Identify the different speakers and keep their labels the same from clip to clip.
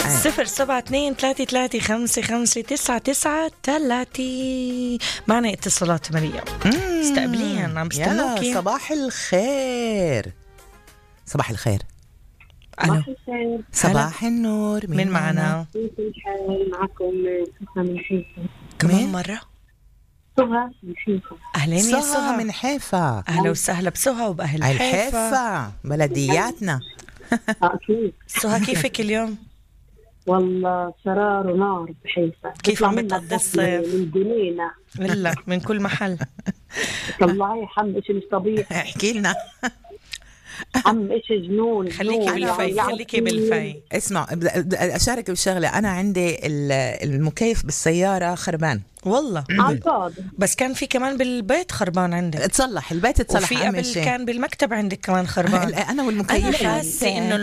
Speaker 1: 072-33-55-99 معنا اتصالات مريم. استقبليها، عم بستنوكي.
Speaker 2: صباح الخير. صباح الخير.
Speaker 1: ألو.
Speaker 2: صباح النور.
Speaker 1: مين معنا؟
Speaker 3: معكم سهى من حيفا.
Speaker 1: كمان مرة
Speaker 3: سهى من حيفا.
Speaker 1: أهلين يا سهى
Speaker 2: من حيفا.
Speaker 1: أهلا وسهلا بسهى وبأهل
Speaker 2: حيفا بلدياتنا.
Speaker 3: أكيد.
Speaker 1: سهى كيفك اليوم؟
Speaker 3: والله شرار ونار بحيفا.
Speaker 1: كيف عم بتقضي الصيف؟
Speaker 3: من جنينة
Speaker 1: لا من كل محل.
Speaker 3: طلعي حم إشي مش طبيعي.
Speaker 2: احكي لنا.
Speaker 3: حم إشي جنون.
Speaker 1: خليكي بالفي.
Speaker 2: اسمع، أشارك بشغلة. أنا عندي المكيف بالسيارة خربان
Speaker 1: والله.
Speaker 3: عالفاضي.
Speaker 1: بس كان في كمان بالبيت خربان عندك.
Speaker 2: تصلح البيت، تصلح.
Speaker 1: وفي قبل كان بالمكتب عندك كمان خربان.
Speaker 2: أنا والمكيف.
Speaker 1: أنا حاسة إنه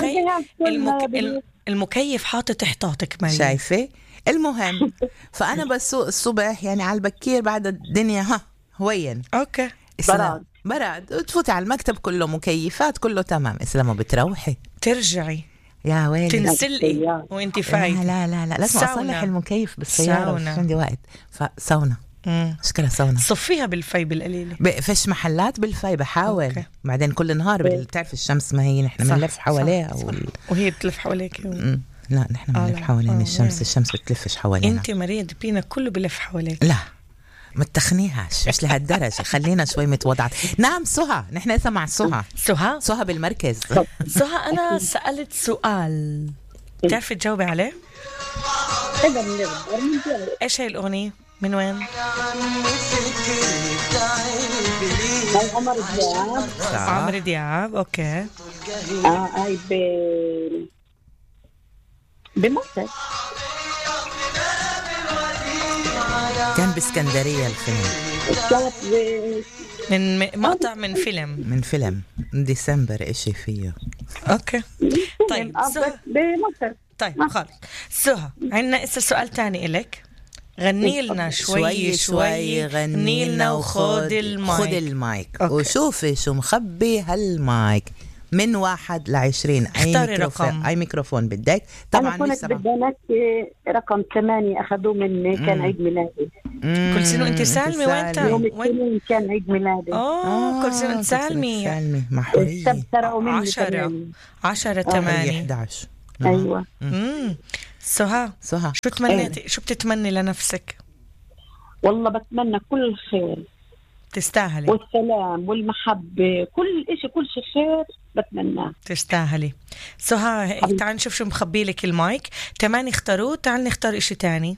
Speaker 1: المكيف حاطط احتاطك معي.
Speaker 2: شايفة؟ المهم فأنا بسوق الصبح يعني على البكير بعد الدنيا هوين.
Speaker 1: أوكي.
Speaker 2: براد تفوتي على المكتب كله مكيفات، كله تمام. لما بتروحي
Speaker 1: ترجعي
Speaker 2: يا ويلي
Speaker 1: تنسلقي وانت فايت.
Speaker 2: لا لازم أصلح المكيف بالسيارة. مش عندي وقت. فسونا مشكلة سونا.
Speaker 1: صفيها بالفي بالقليلة.
Speaker 2: فيش محلات بالفي بحاول. بعدين كل نهار بتعرف الشمس ما هي نحن بنلف حواليها
Speaker 1: وهي بتلف حواليك.
Speaker 2: لا نحن بنلف حوالين الشمس بتلفش حوالينا.
Speaker 1: انت مريض بينا كله بلف حواليك.
Speaker 2: لا ما تتخنيهاش مش لهالدرجة. خلينا شوي متوضعات. نعم سهى، نحن لسه مع سهى بالمركز.
Speaker 1: سهى أنا سألت سؤال بتعرفي تجاوبي عليه؟ ايش هاي الأغنية؟ من وين؟ عمرو دياب. اوكي.
Speaker 3: اي بمصر.
Speaker 2: كان باسكندرية الفيلم.
Speaker 1: من مقطع من فيلم
Speaker 2: ديسمبر اشي فيه.
Speaker 1: اوكي. طيب
Speaker 3: بمصر.
Speaker 1: طيب خالص سهى، عندنا اسا سؤال تاني إلك. غني لنا شوي غني لنا وخد المايك.
Speaker 2: وشوفي شو مخبي هالمايك من 1 ل20.
Speaker 1: اختاري رقم.
Speaker 2: أي ميكروفون بدك. طبعا
Speaker 3: أنا كنت بدي رقم 8 أخذوه مني. كان عيد ميلادي.
Speaker 1: كل سنة وأنت سالمة.
Speaker 3: يوم الاثنين كان عيد ميلادي.
Speaker 1: كل سنة وأنت سالمة.
Speaker 2: محورية.
Speaker 1: 10/8.
Speaker 2: 11.
Speaker 3: أيوة.
Speaker 1: سهى شو تمنيتي؟ شو بتتمني لنفسك؟
Speaker 3: والله بتمنى كل الخير.
Speaker 1: تستاهلي.
Speaker 3: والسلام والمحبة، كل شيء خير بتمناه.
Speaker 1: تستاهلي. سهى تعال نشوف شو مخبي لك المايك. 8 اختاروه. تعال نختار اشي تاني.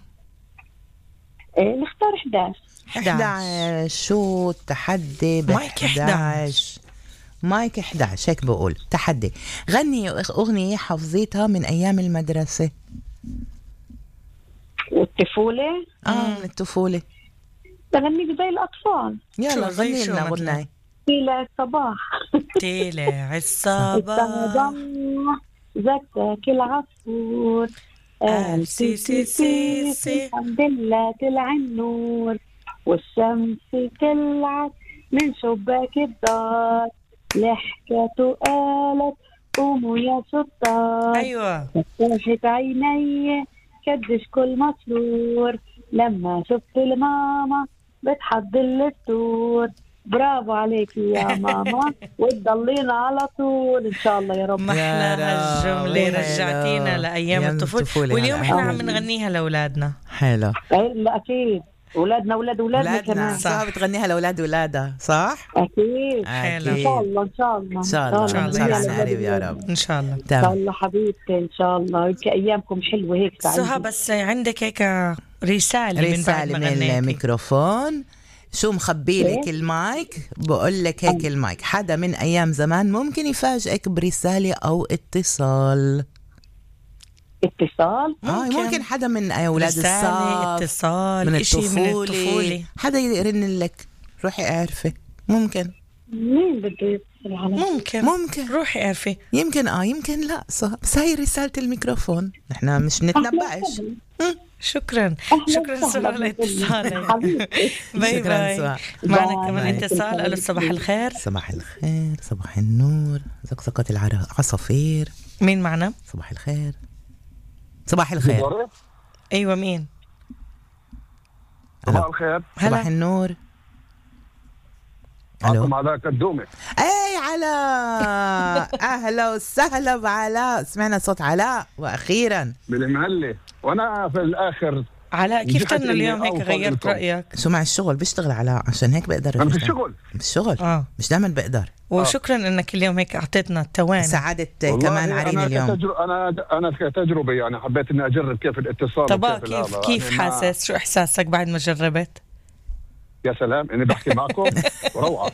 Speaker 3: نختار
Speaker 2: 11. شو التحدي؟
Speaker 1: مايك 11.
Speaker 2: مايك 11 هيك بقول. تحدي. غني أغنية حفظيتها من أيام المدرسة
Speaker 3: والطفولة.
Speaker 2: من الطفولة.
Speaker 3: تغني زي الأطفال.
Speaker 2: يلا غني لنا غناي.
Speaker 3: طلع الصباح.
Speaker 1: طلع الصباح
Speaker 3: زكاك العصفور قال سي الحمد لله طلع النور والشمس طلعت من شباك الدار لحكته قالت قوموا يا شطار.
Speaker 1: أيوة.
Speaker 3: فتحت عيني كدش كل مسرور لما شفت الماما بتحضر الفطور. برافو عليك يا ماما وتضلينا على طول إن شاء الله يا رب.
Speaker 1: محلاها الجملة. رجعتينا لأيام الطفولة. واليوم إحنا عم نغنيها لأولادنا.
Speaker 2: حلو.
Speaker 3: لا أكيد أولادنا كمان.
Speaker 2: صح بتغنيها لأولاد ولادها. صح
Speaker 3: أكيد.
Speaker 1: حلو.
Speaker 3: إن شاء الله
Speaker 2: يا رب.
Speaker 1: إن شاء
Speaker 3: الله حبيبتي. إن شاء الله أيامكم حلوة هيك.
Speaker 1: سهى بس عندك هيك رسالة من
Speaker 2: الميكروفون. شو مخبي لك المايك؟ بقول لك هيك المايك حدا من أيام زمان ممكن يفاجئك برسالة أو اتصال. ممكن حدا من أولاد
Speaker 1: اتصال
Speaker 2: من الطفولة. حدا يرن لك روحي اعرفي. ممكن
Speaker 3: مين بده يتصل علي؟
Speaker 2: ممكن
Speaker 1: روحي اعرفي.
Speaker 2: يمكن يمكن لا. بس هاي رسالة الميكروفون. نحنا مش نتنبأش.
Speaker 1: شكرا سهى لاتصالك. باي معنا كمان اتصال. ألو صباح الخير.
Speaker 2: صباح النور. زقزقة العصافير.
Speaker 1: مين معنا؟
Speaker 2: صباح الخير. صباح الخير.
Speaker 1: ايوه مين؟
Speaker 4: صباح الخير.
Speaker 2: صباح النور. الو
Speaker 4: علاء كدومي.
Speaker 2: اي علاء. اهلا وسهلا بعلاء، سمعنا صوت علاء واخيرا
Speaker 4: بالمهلة. وانا في الاخر
Speaker 1: علاء كيف كنا اليوم هيك غيرت رايك؟
Speaker 2: شو مع الشغل بيشتغل علاء عشان هيك بقدر.
Speaker 4: انا في الشغل.
Speaker 2: بالشغل مش دائما بقدر.
Speaker 1: وشكرا انك اليوم هيك اعطيتنا التواني.
Speaker 2: سعادة كمان عرين اليوم.
Speaker 4: انا كتجربه يعني حبيت اني اجرب كيف الاتصال.
Speaker 1: طب كيف يعني حاسس؟ شو احساسك بعد ما جربت؟
Speaker 4: يا سلام اني بحكي معكم روعه.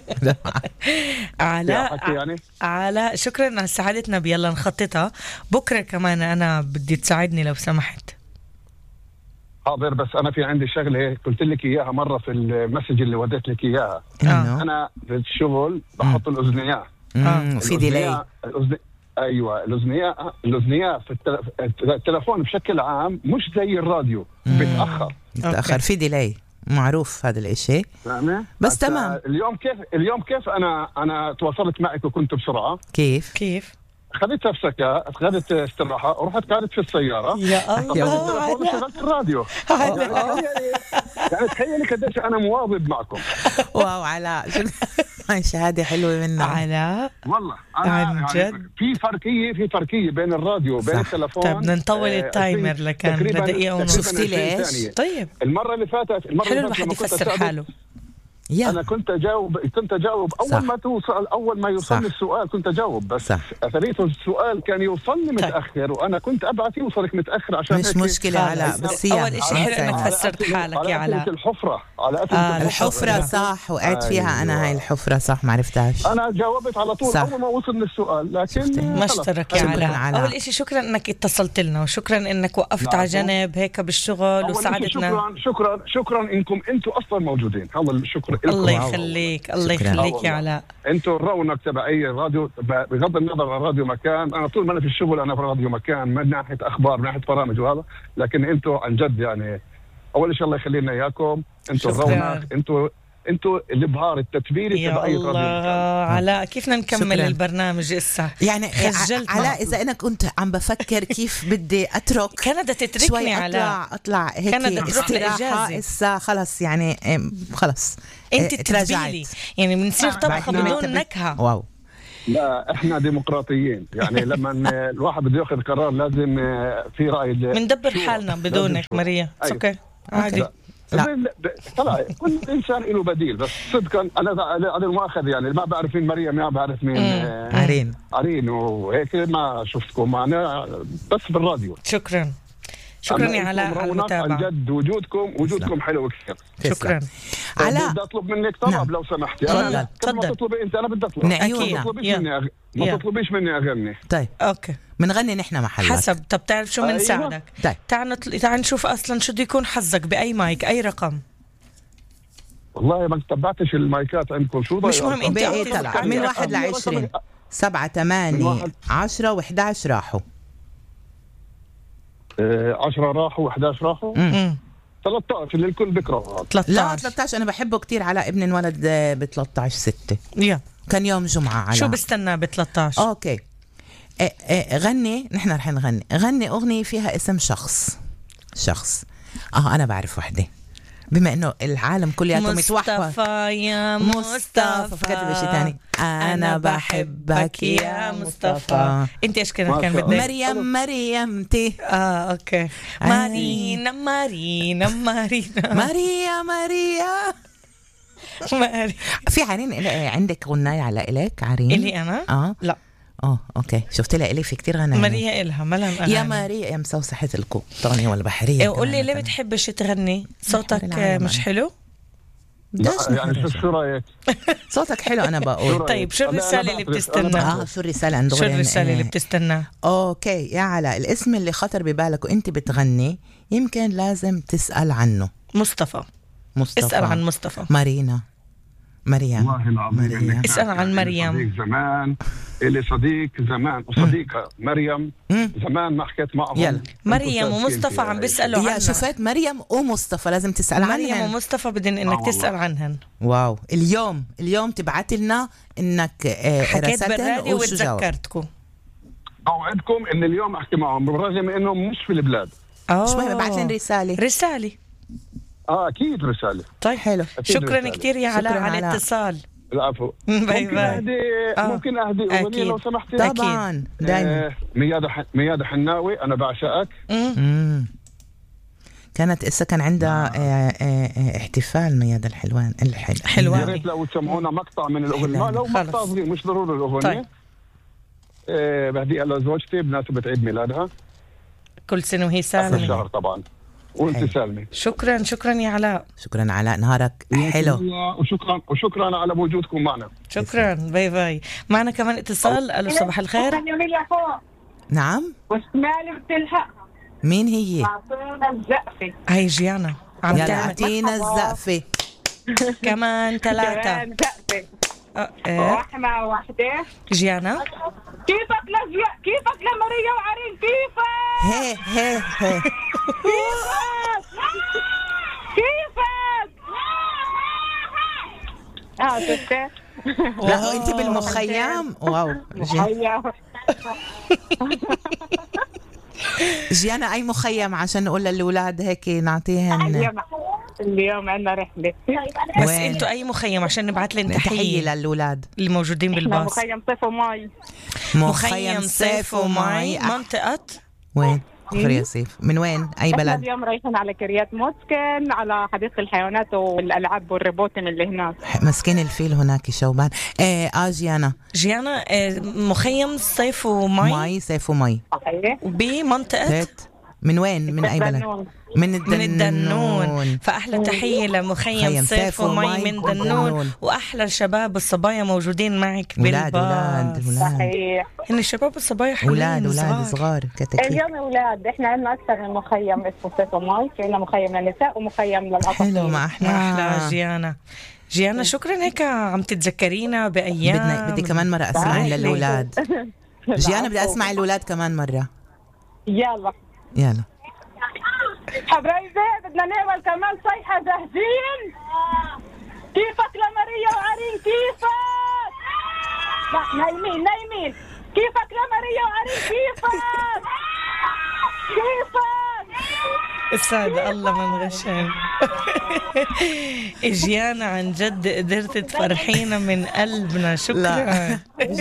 Speaker 1: علاء
Speaker 4: يعني.
Speaker 1: علاء شكرا على سعادتنا. يلا نخططها بكره كمان. انا بدي تساعدني لو سمحت.
Speaker 4: حاضر، بس انا في عندي شغله قلت لك اياها مره في المسج اللي وديت لك اياها. انا في الشغل بحط الاذنيات
Speaker 2: في ديلي.
Speaker 4: ايوه الاذنيات في التلفون بشكل عام مش زي الراديو. بتاخر
Speaker 2: في ديلي، معروف هذا الاشي. بس تمام.
Speaker 4: اليوم كيف انا تواصلت معك وكنت بسرعه.
Speaker 2: كيف
Speaker 4: خذيت هفسكة، خذيت استراحة ورحت قعدت في السيارة.
Speaker 1: يا الله
Speaker 4: وشغلت الراديو. يعني تخيلي قديش أنا مواظب معكم.
Speaker 2: واو علاء شهادة حلوة منه
Speaker 4: علاء والله.
Speaker 1: عن جد
Speaker 4: يعني في فرقية بين الراديو وبين التلفون.
Speaker 1: طيب بدنا نطول التايمر لكان لدقيقة ونص.
Speaker 2: شفتي ليش؟
Speaker 1: طيب
Speaker 4: المرة اللي فاتت
Speaker 1: حلو الواحد يفسر حاله.
Speaker 4: أنا كنت أجاوب أول ما يوصلني السؤال كنت أجاوب، بس أثريت السؤال كان يوصلني متأخر وأنا كنت أبعث يوصلك متأخر عشان
Speaker 2: مش مشكلة علاء. بس
Speaker 1: أول إشي حلو إنك فسرت حالك يا علاء.
Speaker 2: الحفرة صح، وقعت فيها أنا. هاي الحفرة صح، ما عرفتهاش.
Speaker 4: أنا جاوبت على طول أول ما وصلني السؤال، لكن
Speaker 1: ما اشترك يا علاء. أول إشي شكرا إنك اتصلت لنا، وشكرا إنك وقفت على جنب هيك بالشغل وساعدتنا.
Speaker 4: شكرا إنكم أنتم أصلا موجودين. هذا الشكر.
Speaker 1: الله يخليك الله يخليك يا علاء.
Speaker 4: انتوا الرونق تبع اي راديو، بغض النظر عن راديو مكان. انا طول ما انا في الشغل انا في راديو مكان من ناحيه اخبار من ناحيه برامج وهذا، لكن انتوا عن جد يعني اول شيء الله يخلي لنا اياكم. انتوا الرونق، انتوا الابهار التتبيلي تبع اي راديو.
Speaker 1: علاء كيف بدنا نكمل البرنامج هسه؟
Speaker 2: يعني علاء اذا انا كنت عم بفكر كيف بدي اترك
Speaker 1: كندا تتركني علاء،
Speaker 2: اطلع هيك استراحه هسه خلص. يعني خلص
Speaker 1: انت تتبيلي يعني بنصير طبخه بدون نكهه.
Speaker 2: واو.
Speaker 4: لا احنا ديمقراطيين يعني لما الواحد بده ياخذ قرار لازم في راي.
Speaker 1: بندبر حالنا بدونك ماريا. اوكي عادي.
Speaker 4: طلع كل انسان له بديل. بس صدقا انا مؤاخذ يعني ما بعرف مين مريم، ما بعرف مين عرين وهيك ما شفتكم معنا بس بالراديو.
Speaker 1: شكرا يا علاء على المتابعة.
Speaker 4: عن جد وجودكم حلو كثير.
Speaker 1: شكرا
Speaker 4: علاء. بدي اطلب منك طلب لو سمحتي.
Speaker 1: تفضل.
Speaker 4: ما تطلبي انت انا بدي اطلب. ما تطلبيش مني اغني.
Speaker 2: طيب
Speaker 1: اوكي
Speaker 2: منغني نحن محلك
Speaker 1: حسب. طب تعرف شو بنساعدك؟
Speaker 2: طيب
Speaker 1: تعال نشوف اصلا شو بده يكون حظك باي مايك اي رقم.
Speaker 4: والله ما تبعتش المايكات عندكم. شو
Speaker 1: مش مهم انت
Speaker 2: طلع من 1 ل20. 7 8 10 و11 راحوا.
Speaker 4: 10 راحوا و11 راحوا. 13 اللي الكل بكره.
Speaker 2: 13 انا بحبه كتير. على ابن انولد ب 13/6 كان يوم جمعة. على
Speaker 1: شو بستنى ب 13؟
Speaker 2: اوكي غني. نحن رح غني أغنية فيها اسم شخص. أنا بعرف وحدة بما إنه العالم كلياته متوحد.
Speaker 1: مصطفى يا مصطفى.
Speaker 2: فكرت بشي تاني. أنا بحبك يا مصطفى.
Speaker 1: أنت إيش كان بدك؟
Speaker 2: مريمتي.
Speaker 1: أوكي. مارينا
Speaker 2: في عرين عندك غناية على إليك عرين؟
Speaker 1: إلي أنا؟ لا.
Speaker 2: اوكي شفت لها إلي في كتير غناية.
Speaker 1: ماريا إلها ملان أغاني.
Speaker 2: يا ماريا يا مسوسحة القبطانية والبحرية.
Speaker 1: قول لي ليه بتحبش تغني؟ صوتك مش حلو؟
Speaker 4: يعني شو رأيك؟
Speaker 2: صوتك حلو أنا بقول.
Speaker 1: طيب شو الرسالة اللي بتستنى؟
Speaker 2: شو الرسالة
Speaker 1: اللي بتستنى؟
Speaker 2: اوكي يا علاء الاسم اللي خطر ببالك وانت بتغني يمكن لازم تسأل عنه.
Speaker 1: مصطفى. اسأل عن مصطفى.
Speaker 2: مريم.
Speaker 4: والله العظيم
Speaker 1: اسأل عن مريم.
Speaker 4: زمان إلي صديق زمان وصديقة مريم زمان ما حكيت معهم.
Speaker 2: يلا
Speaker 1: مريم ومصطفى عم بيسألوا عنها.
Speaker 2: يا شفت مريم ومصطفى لازم تسأل عنهم.
Speaker 1: مريم ومصطفى بدن انك تسأل عنهن.
Speaker 2: واو. اليوم تبعت لنا انك
Speaker 1: حكيت بالراديو وتذكرتكم.
Speaker 4: اوعدكم ان اليوم احكي معهم بالرغم انهم مش في البلاد.
Speaker 2: مش مهم، ابعث لنا
Speaker 1: رسالة.
Speaker 4: اكيد رساله.
Speaker 1: طيب
Speaker 2: حلو.
Speaker 1: شكرا
Speaker 4: رسالة.
Speaker 1: كثير يا علاء على الاتصال.
Speaker 4: العفو.
Speaker 1: باي باي.
Speaker 4: ممكن اهدي اغنيه لو سمحتي؟
Speaker 2: طبعا دايما.
Speaker 4: ميادة حناوي انا بعشقك.
Speaker 2: كانت كان عندها احتفال ميادة الحلوان
Speaker 4: يا ريت لو تسمعونا مقطع من الاغنيه، لو مقطع صغير مش ضروري الاغنيه.
Speaker 1: طيب.
Speaker 4: بهديها لزوجتي بمناسبه عيد ميلادها.
Speaker 1: كل سنه وهي سالمه.
Speaker 4: الشهر طبعا. وانت سالمه.
Speaker 1: شكرا يا علاء.
Speaker 2: شكرا علاء، نهارك حلو.
Speaker 4: وشكرا على وجودكم معنا.
Speaker 1: شكرا. باي باي. معنا كمان اتصال. الو صباح الخير.
Speaker 2: نعم.
Speaker 3: وشمال بتلحق.
Speaker 2: مين هي؟
Speaker 3: اعطينا الزقفه.
Speaker 1: هي جيانا.
Speaker 2: يلا اعطينا الزقفه.
Speaker 1: كمان 3.
Speaker 3: كمان زقفه.
Speaker 1: ايه
Speaker 3: واحدة.
Speaker 1: جيانا.
Speaker 3: كيفك كيفك لماريا وعرين؟ كيفك؟
Speaker 2: هي
Speaker 3: شفتي؟
Speaker 2: لا انت بالمخيم. واو. جيانا اي مخيم عشان نقول للأولاد هيك نعطيهن.
Speaker 3: اليوم عندنا رحلة.
Speaker 1: بس انتوا اي مخيم عشان نبعث لهم
Speaker 2: تحية للأولاد
Speaker 1: اللي موجودين بالباص.
Speaker 3: مخيم صيف وماي.
Speaker 1: مخيم صيف وماي. منطقة
Speaker 2: وين؟ كفر ياسيف. من وين؟ اي بلد؟
Speaker 3: اليوم رايحين على كريات موسكن، على حديقة الحيوانات والالعاب والروبوتين اللي هناك.
Speaker 2: مسكين الفيل هناك شوبان. جيانا
Speaker 1: مخيم صيف وماي.
Speaker 2: صيف وماي
Speaker 1: بمنطقة.
Speaker 2: من وين؟ من اي بلد؟ من
Speaker 1: الدنون. فأحلى تحية لمخيم صيف ومي من دنون. وأحلى الشباب والصبايا موجودين معك بالباص.
Speaker 3: صحيح.
Speaker 1: هن الشباب والصبايا حلوين
Speaker 2: أولاد صغار كتكيت.
Speaker 3: اليوم أولاد. إحنا عندنا أكثر من مخيم اسمه صيف ومي. في عندنا مخيم للنساء ومخيم للأطفال.
Speaker 2: حلو. ما أحلى
Speaker 1: جيانا شكرا هيك عم تتذكرينا بأيام.
Speaker 2: بدي كمان مرة أسمع للأولاد. جيانا بدي أسمع الأولاد كمان مرة. يلا
Speaker 3: حبايبي بدنا نعمل كمان صيحة. جاهزين؟ كيفك لماريا وعرين؟ كيفك؟ لا نايمين. كيفك لماريا وعرين؟ كيفك؟
Speaker 1: اسعد الله من غشام. جيانا عن جد قدرت تفرحينا من قلبنا. شكرا.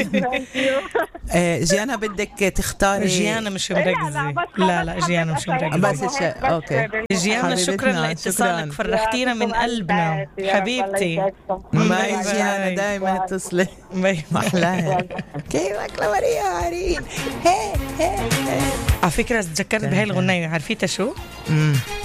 Speaker 2: جيانا بدك تختاري.
Speaker 1: جيانا مش مركزة. لا جيانا مش مركزة.
Speaker 2: بس اوكي
Speaker 1: جيانا شكرا لاتصالك. فرحتينا من قلبنا حبيبتي.
Speaker 2: باي جيانا دايما اتصلي. محلاها. كيفك لماريا وعرين؟
Speaker 1: على فكرة تذكرت بهاي الغنية. عارفيتها شو؟